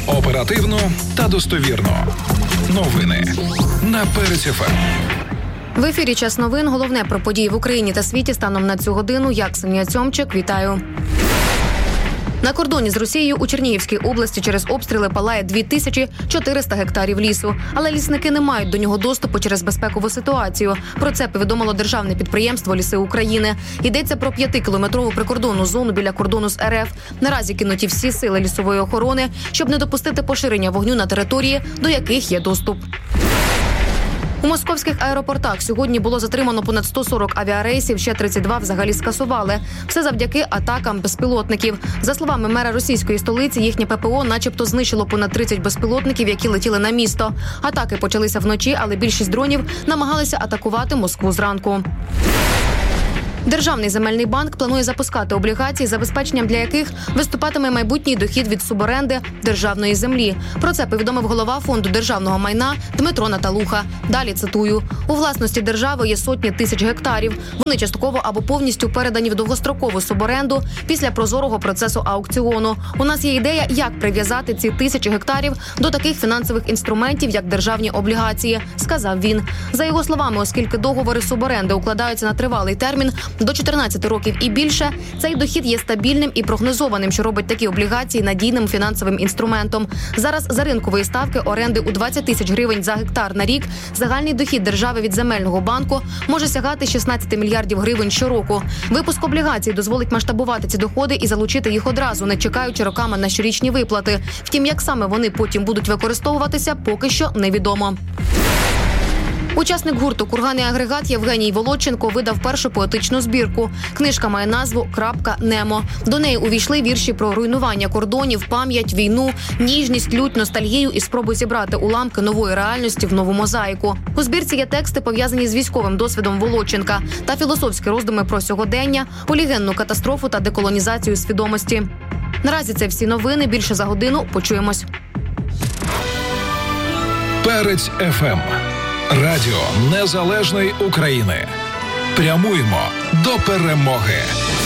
Оперативно та достовірно. Новини на Перець ФМ. В ефірі «Час новин». Головне про події в Україні та світі станом на цю годину. Я, Ксенія Цьомчик, вітаю. На кордоні з Росією у Чернігівській області через обстріли палає 2400 гектарів лісу. Але лісники не мають до нього доступу через безпекову ситуацію. Про це повідомило державне підприємство «Ліси України». Йдеться про 5-кілометрову прикордонну зону біля кордону з РФ. Наразі кинуті всі сили лісової охорони, щоб не допустити поширення вогню на території, до яких є доступ. У московських аеропортах сьогодні було затримано понад 140 авіарейсів, ще 32 взагалі скасували. Все завдяки атакам безпілотників. За словами мера російської столиці, їхнє ППО начебто знищило понад 30 безпілотників, які летіли на місто. Атаки почалися вночі, але більшість дронів намагалися атакувати Москву зранку. Державний земельний банк планує запускати облігації, забезпеченням для яких виступатиме майбутній дохід від суборенди державної землі. Про це повідомив голова Фонду державного майна Дмитро Наталуха. Далі цитую. У власності держави є сотні тисяч гектарів. Вони частково або повністю передані в довгострокову суборенду після прозорого процесу аукціону. У нас є ідея, як прив'язати ці тисячі гектарів до таких фінансових інструментів, як державні облігації, сказав він. За його словами, оскільки договори суборенди укладаються на тривалий термін, до 14 років і більше, цей дохід є стабільним і прогнозованим, що робить такі облігації надійним фінансовим інструментом. Зараз за ринкової ставки оренди у 20 тисяч гривень за гектар на рік загальний дохід держави від земельного банку може сягати 16 мільярдів гривень щороку. Випуск облігацій дозволить масштабувати ці доходи і залучити їх одразу, не чекаючи роками на щорічні виплати. Втім, як саме вони потім будуть використовуватися, поки що невідомо. Учасник гурту «Курган і агрегат» Євгеній Володченко видав першу поетичну збірку. Книжка має назву «Крапка Немо». До неї увійшли вірші про руйнування кордонів, пам'ять, війну, ніжність, лють, ностальгію і спробу зібрати уламки нової реальності в нову мозаїку. У збірці є тексти, пов'язані з військовим досвідом Володченка та філософські роздуми про сьогодення, полігенну катастрофу та деколонізацію свідомості. Наразі це всі новини. Більше за годину. Почуємось. Перець ФМ. Радіо Незалежної України. Прямуємо до перемоги.